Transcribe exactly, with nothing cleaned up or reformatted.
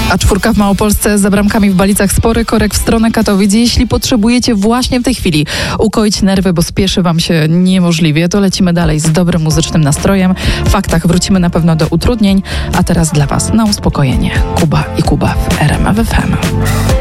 A czwórka w Małopolsce za bramkami w Balicach spory korek w stronę Katowic. Jeśli potrzebujecie właśnie w tej chwili ukoić nerwy, bo spieszy wam się niemożliwie, to lecimy dalej z dobrym muzycznym nastrojem. W faktach wrócimy na pewno do utrudnień, a teraz dla was na uspokojenie Kuba i Kuba w R M F F M.